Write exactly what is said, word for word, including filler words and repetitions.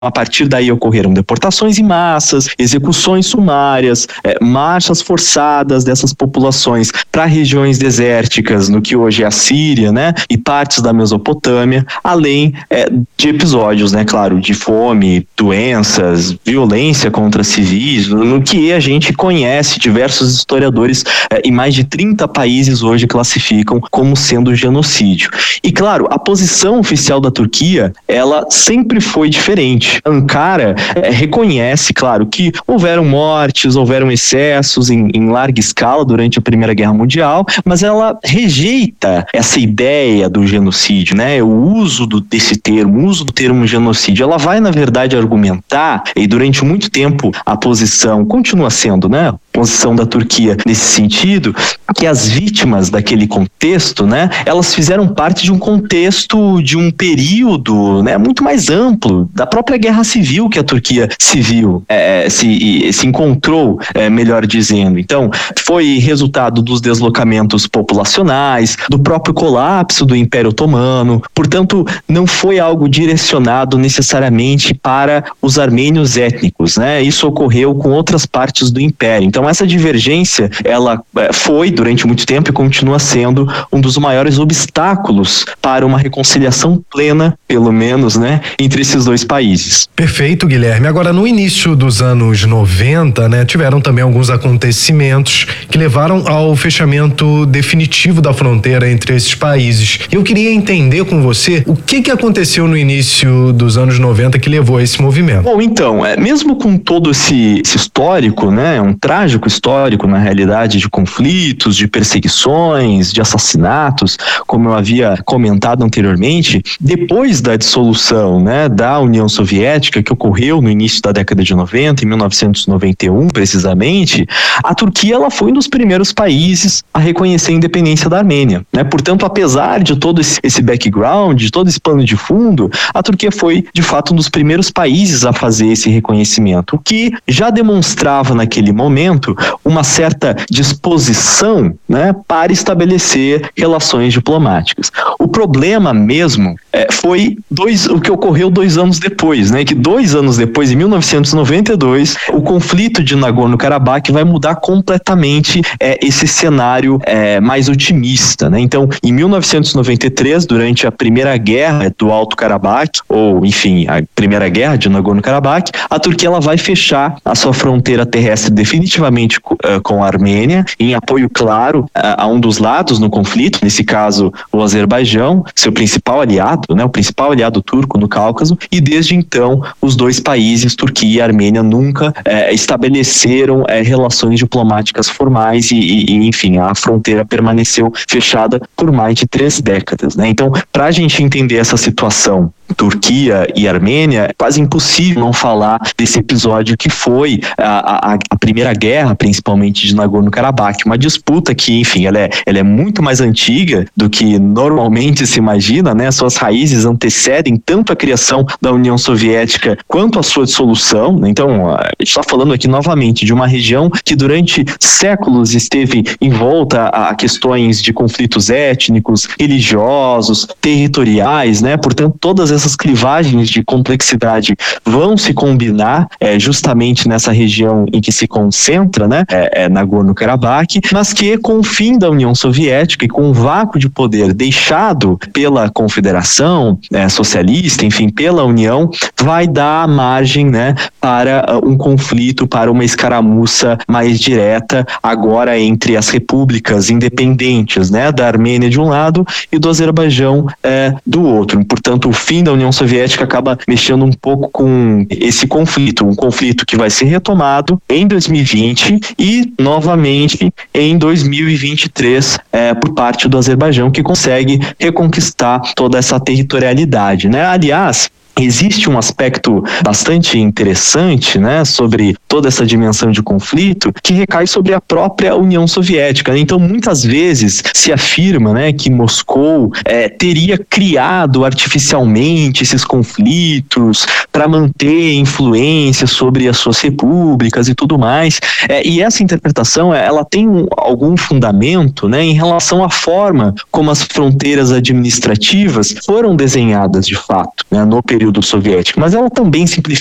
a partir daí ocorreram deportações em massas, execuções sumárias, é, marchas forçadas dessas populações para regiões desérticas, no que hoje é a Síria, né, e partes da Mesopotâmia, além é, de episódios, né, claro, de fome, doenças, violência contra civis, no que a gente conhece, diversos historiadores é, em mais de trinta países hoje classificam como sendo genocídio. E claro, a posição oficial da Turquia, ela sempre foi diferente. Ankara é, reconhece, claro, que houveram mortes, houveram excessos em, em larga escala durante a Primeira Guerra Mundial, mas ela rejeita essa ideia do genocídio, né? O uso do, desse termo, o uso do termo genocídio. Ela vai, na verdade, argumentar, e durante muito tempo a posição continua sendo, né? A posição da Turquia nesse sentido, que as vítimas daquele contexto, né? Elas fizeram parte de um contexto, de um período, né? Muito mais amplo, da própria guerra civil que a Turquia civil é, se, se encontrou, é, melhor dizendo. Então, foi resultado dos deslocamentos populacionais, do próprio colapso do Império Otomano, portanto, não foi algo direcionado necessariamente para os armênios étnicos, né? Isso ocorreu com outras partes do Império. Então, essa divergência, ela foi, durante muito tempo, e continua sendo um dos maiores obstáculos para uma reconciliação plena, pelo menos, né, entre esses dois países. Perfeito, Guilherme. Agora, no início dos anos noventa, né, tiveram também alguns acontecimentos que levaram ao fechamento definitivo da fronteira entre esses países. Eu queria entender com você o que que aconteceu no início dos anos noventa que levou a esse movimento. Bom, então, é, mesmo com todo esse, esse histórico, né, um trágico histórico, na realidade, de conflitos, de perseguições, de assassinatos, como eu havia comentado anteriormente, depois da dissolução, né, da União Soviética, que ocorreu no início da década de noventa, em mil novecentos e noventa e um, precisamente, a Turquia ela foi um dos primeiros países a reconhecer a independência da Armênia, né? Portanto, apesar de todo esse, esse background, de todo esse pano de fundo, a Turquia foi, de fato, um dos primeiros países a fazer esse reconhecimento, o que já demonstrava naquele momento uma certa disposição, né, para estabelecer relações diplomáticas. O problema mesmo é, foi dois, o que ocorreu dois anos depois, né, que dois anos depois, em mil novecentos e noventa e dois, o conflito de Nagorno-Karabakh vai mudar completamente é, esse cenário é, mais otimista, né? Então, em mil novecentos e noventa e três, durante a primeira guerra do Alto Karabakh, ou enfim, a primeira guerra de Nagorno-Karabakh, a Turquia ela vai fechar a sua fronteira terrestre definitivamente uh, com a Armênia, em apoio claro uh, a um dos lados no conflito, nesse caso o Azerbaijão, seu principal aliado, né, o principal aliado turco no Cáucaso, e desde então os dois países, Turquia e Armênia, nunca uh, estabeleceram uh, relações diplomáticas formais e, e, e, enfim, a fronteira permaneceu fechada por mais de três décadas, né? Então, para a gente entender essa situação, Turquia e Armênia, é quase impossível não falar desse episódio que foi a, a, a primeira guerra, principalmente de Nagorno-Karabakh, uma disputa que, enfim, ela é, ela é muito mais antiga do que normalmente se imagina, né? Suas raízes antecedem tanto a criação da União Soviética quanto a sua dissolução. Então, a gente está falando aqui novamente de uma região que durante séculos esteve envolta a questões de conflitos étnicos, religiosos, territoriais, né? Portanto, todas essas essas clivagens de complexidade vão se combinar é, justamente nessa região em que se concentra, né, é, é Nagorno-Karabakh, mas que com o fim da União Soviética e com o vácuo de poder deixado pela Confederação é, Socialista, enfim, pela União, vai dar margem, né, para um conflito, para uma escaramuça mais direta agora entre as repúblicas independentes, né, da Armênia de um lado e do Azerbaijão é, do outro. Portanto, o fim da União Soviética acaba mexendo um pouco com esse conflito, um conflito que vai ser retomado em dois mil e vinte e novamente em dois mil e vinte e três é, por parte do Azerbaijão, que consegue reconquistar toda essa territorialidade, né? Aliás, existe um aspecto bastante interessante, né, sobre toda essa dimensão de conflito que recai sobre a própria União Soviética. Então, muitas vezes se afirma, né, que Moscou é, teria criado artificialmente esses conflitos para manter influência sobre as suas repúblicas e tudo mais. É, e essa interpretação, ela tem um, algum fundamento, né, em relação à forma como as fronteiras administrativas foram desenhadas de fato, né, no período futuro do soviético, mas ela também simplifica